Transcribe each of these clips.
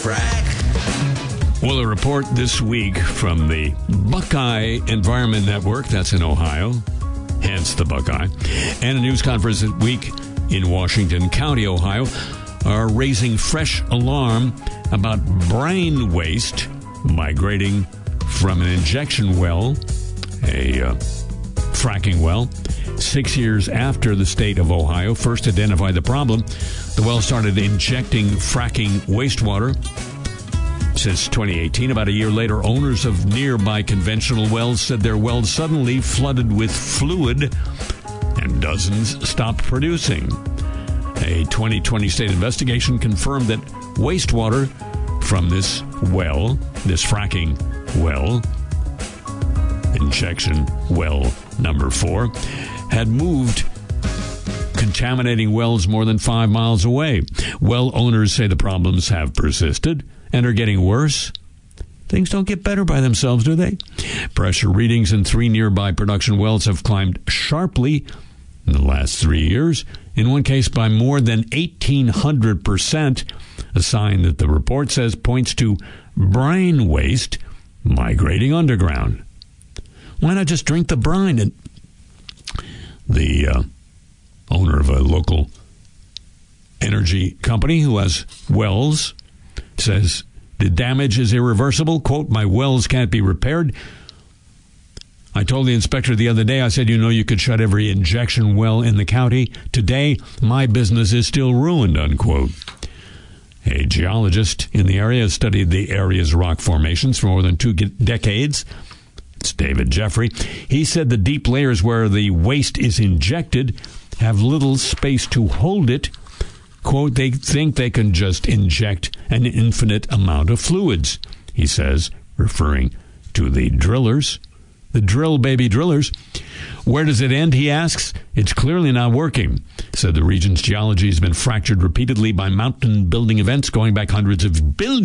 frack. Well, a report this week from the Buckeye Environment Network, that's in Ohio, hence the Buckeye, and a news conference this week in Washington County, Ohio, are raising fresh alarm about brine waste migrating from an injection well, a fracking well. 6 years after the state of Ohio first identified the problem, the well started injecting fracking wastewater. Since 2018, about a year later, owners of nearby conventional wells said their wells suddenly flooded with fluid and dozens stopped producing. A 2020 state investigation confirmed that wastewater from this well, this fracking well, injection well number 4, had moved, contaminating wells more than 5 miles away. Well owners say the problems have persisted and are getting worse. Things don't get better by themselves, do they? Pressure readings in 3 nearby production wells have climbed sharply in the last 3 years, in one case by more than 1,800%, a sign that the report says points to brine waste migrating underground. Why not just drink the brine? And the owner of a local energy company who has wells says the damage is irreversible. Quote, "My wells can't be repaired. I told the inspector the other day, I said, you could shut every injection well in the county. Today, my business is still ruined," unquote. A geologist in the area has studied the area's rock formations for more than 2 decades. It's David Jeffrey. He said the deep layers where the waste is injected have little space to hold it. Quote, "They think they can just inject an infinite amount of fluids," he says, referring to the drillers, the drill baby drillers. "Where does it end?" he asks. "It's clearly not working," said the region's geology has been fractured repeatedly by mountain building events going back hundreds of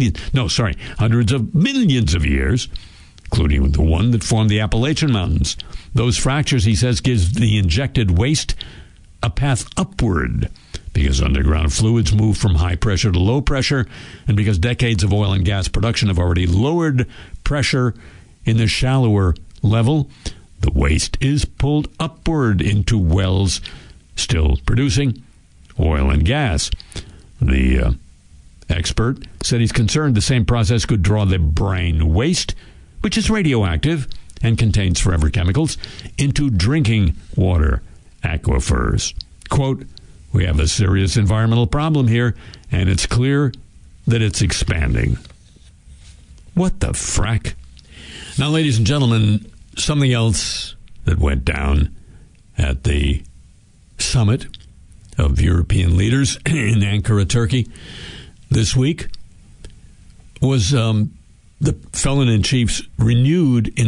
millions of years, including the one that formed the Appalachian Mountains. Those fractures, he says, gives the injected waste a path upward, because underground fluids move from high pressure to low pressure, and because decades of oil and gas production have already lowered pressure in the shallower level, the waste is pulled upward into wells still producing oil and gas. The expert said he's concerned the same process could draw the brine waste, which is radioactive and contains forever chemicals, into drinking water aquifers. Quote, "We have a serious environmental problem here, and it's clear that it's expanding." What the frack? Now, ladies and gentlemen, something else that went down at the summit of European leaders in Ankara, Turkey, this week was the felon-in-chief's renewed